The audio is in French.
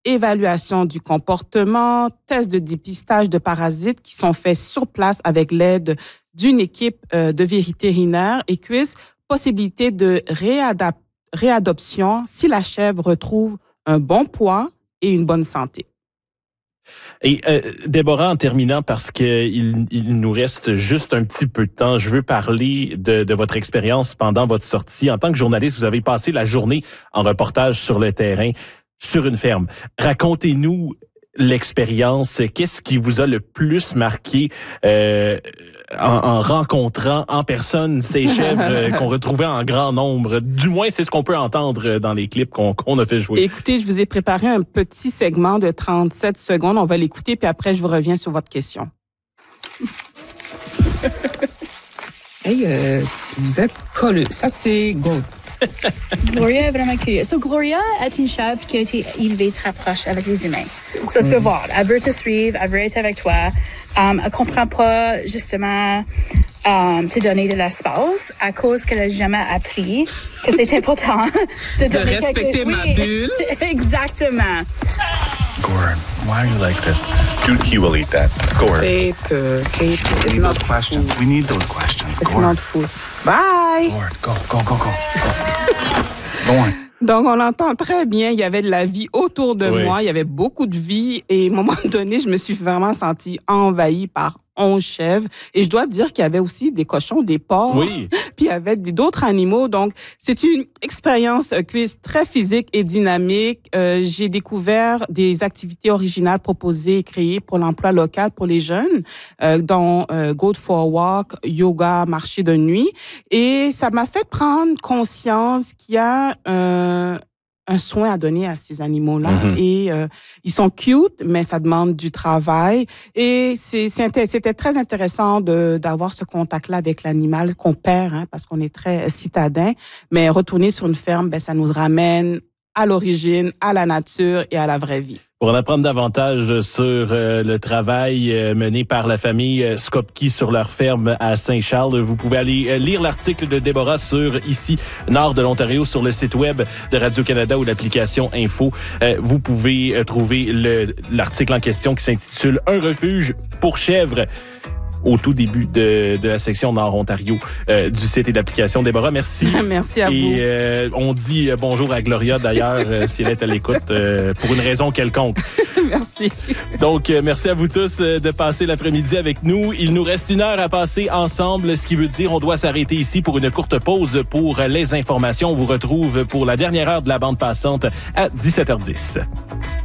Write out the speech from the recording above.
évaluation du comportement, tests de dépistage de parasites qui sont faits sur place avec l'aide d'une équipe de vétérinaires et quiz, possibilité de réadoption si la chèvre retrouve un bon poids et une bonne santé. Et Déborah, en terminant, parce qu'il nous reste juste un petit peu de temps, je veux parler de votre expérience pendant votre sortie. En tant que journaliste, vous avez passé la journée en reportage sur le terrain, sur une ferme. Racontez-nous l'expérience. Qu'est-ce qui vous a le plus marqué en rencontrant en personne ces chèvres qu'on retrouvait en grand nombre? Du moins, c'est ce qu'on peut entendre dans les clips qu'on a fait jouer. Écoutez, je vous ai préparé un petit segment de 37 secondes. On va l'écouter, puis après, je vous reviens sur votre question. Hey, vous êtes colleux. Ça, c'est Gold. Gloria est vraiment curieuse. So, Gloria est une chèvre qui a été élevée très proche avec les humains. Ça se peut voir. Elle veut te suivre, elle veut être avec toi. Elle comprend pas, justement, te donner de l'espace à cause qu'elle a jamais appris que c'est important de donner respecter ma bulle. Exactement. Gord, why are you like this? Dude, he will eat that. Gord. Paper. We It's need not those questions. food. We need those questions. It's Gord. not food. Bye! Gord, go. Go on. Donc, on l'entend très bien. Il y avait de la vie autour de Oui. moi. Il y avait beaucoup de vie. Et à un moment donné, je me suis vraiment sentie envahie par 11 chèvres. Et je dois dire qu'il y avait aussi des cochons, des porcs. Oui. Puis il y avait d'autres animaux. Donc, c'est une expérience quiz très physique et dynamique. J'ai découvert des activités originales proposées et créées pour l'emploi local pour les jeunes, dont Go for a Walk, yoga, marché de nuit. Et ça m'a fait prendre conscience qu'il y a un soin à donner à ces animaux-là. Mm-hmm. Et ils sont cute, mais ça demande du travail. Et c'était très intéressant d'avoir ce contact-là avec l'animal qu'on perd, hein, parce qu'on est très citadin. Mais retourner sur une ferme, ça nous ramène à l'origine, à la nature et à la vraie vie. Pour en apprendre davantage sur le travail mené par la famille Skopki sur leur ferme à Saint-Charles, vous pouvez aller lire l'article de Déborah sur ici, nord de l'Ontario, sur le site web de Radio-Canada ou l'application Info. Vous pouvez trouver l'article en question qui s'intitule « Un refuge pour chèvres » au tout début de la section Nord-Ontario du site et de l'application. Déborah, merci. Merci à vous. Et on dit bonjour à Gloria, d'ailleurs, si elle est à l'écoute, pour une raison quelconque. Merci. Donc, merci à vous tous de passer l'après-midi avec nous. Il nous reste 1 heure à passer ensemble, ce qui veut dire on doit s'arrêter ici pour une courte pause pour les informations. On vous retrouve pour la dernière heure de la bande passante à 17h10.